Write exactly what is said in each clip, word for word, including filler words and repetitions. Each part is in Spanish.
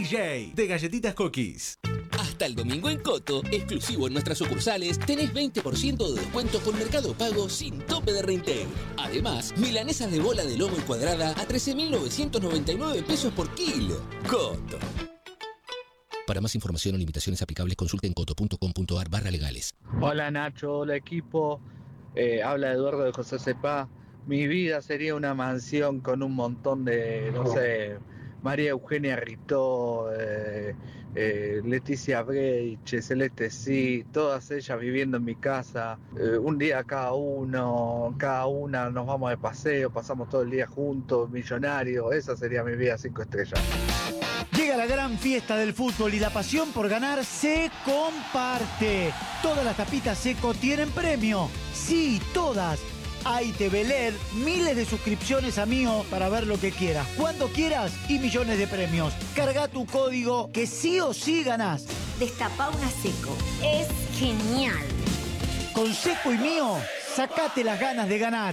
J de Galletitas Cookies. Hasta el domingo en Coto, exclusivo en nuestras sucursales, tenés veinte por ciento de descuento con Mercado Pago sin tope de reintegro. Además, milanesas de bola de lomo y cuadrada a trece mil novecientos noventa y nueve pesos por kilo. Coto. Para más información o limitaciones aplicables, consulten coto.com.ar barra legales. Hola Nacho, hola equipo. Eh, habla Eduardo de José Cepá. Mi vida sería una mansión con un montón de, no sé, María Eugenia Ritó, eh, eh, Leticia Breich, Celeste Sí, todas ellas viviendo en mi casa. Eh, un día cada uno, cada una nos vamos de paseo, pasamos todo el día juntos, millonarios. Esa sería mi vida cinco estrellas. Llega la gran fiesta del fútbol y la pasión por ganar se comparte. Todas las tapitas Seco tienen premio. Sí, todas. Hay T V L E D, miles de suscripciones a Mío para ver lo que quieras, cuando quieras y millones de premios. Carga tu código que sí o sí ganás. Destapa una Seco. Es genial. Con Seco y Mío, sacate las ganas de ganar.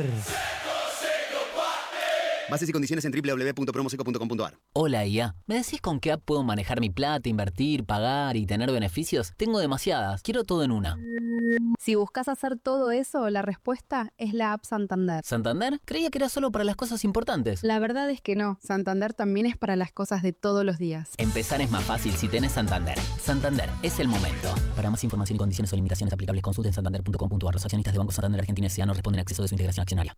Bases y condiciones en doble u doble u doble u punto promoseco punto com punto a r. Hola I A, ¿me decís con qué app puedo manejar mi plata, invertir, pagar y tener beneficios? Tengo demasiadas, quiero todo en una. Si buscas hacer todo eso, la respuesta es la app Santander. ¿Santander? Creía que era solo para las cosas importantes. La verdad es que no, Santander también es para las cosas de todos los días. Empezar es más fácil si tenés Santander. Santander, es el momento. Para más información y condiciones o limitaciones aplicables, consulten santander punto com punto a r. Los accionistas de Banco Santander Argentina S A no responden a acceso de su integración accionaria.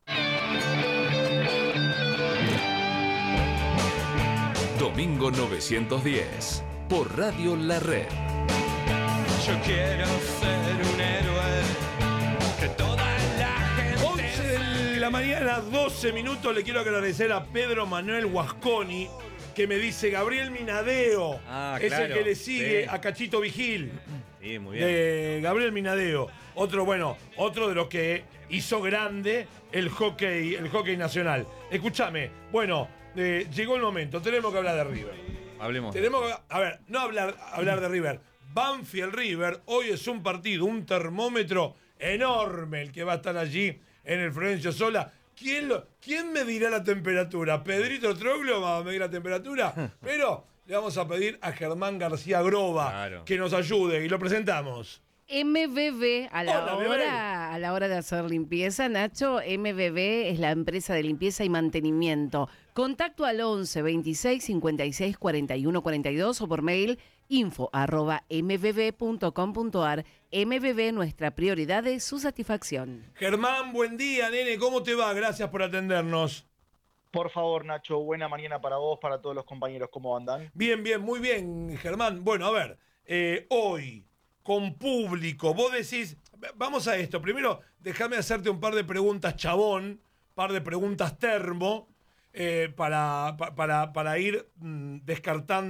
Domingo novecientos diez, por Radio La Red. Yo quiero ser un héroe que toda la gente... once de la mañana, doce minutos. Le quiero agradecer a Pedro Manuel Guasconi, que me dice Gabriel Minadeo. Ah, es claro, el que le sigue sí. a Cachito Vigil. Sí, muy bien. De Gabriel Minadeo. Otro, bueno, otro de los que hizo grande el hockey, el hockey nacional. Escúchame, bueno, eh, llegó el momento, tenemos que hablar de River. Hablemos. Tenemos que, a ver, no hablar, hablar de River. Banfield River, hoy es un partido, un termómetro enorme el que va a estar allí en el Florencio Sola. ¿Quién, lo, ¿Quién medirá la temperatura? ¿Pedrito Troglio va a medir la temperatura? Pero le vamos a pedir a Germán García Groba claro. que nos ayude y lo presentamos. M B B, a la, Hola, hora, a la hora de hacer limpieza, Nacho, M B B es la empresa de limpieza y mantenimiento. Contacto al once, veintiséis, cincuenta y seis, cuarenta y uno, cuarenta y dos o por mail info arroba mbb punto com punto a r. M B B, nuestra prioridad es su satisfacción. Germán, buen día, nene, ¿cómo te va? Gracias por atendernos. Por favor, Nacho, buena mañana para vos, para todos los compañeros, ¿cómo andan? Bien, bien, muy bien, Germán. Bueno, a ver, eh, hoy... con público, vos decís, vamos a esto, primero déjame hacerte un par de preguntas chabón, par de preguntas termo, eh, para, para, para ir mmm, descartando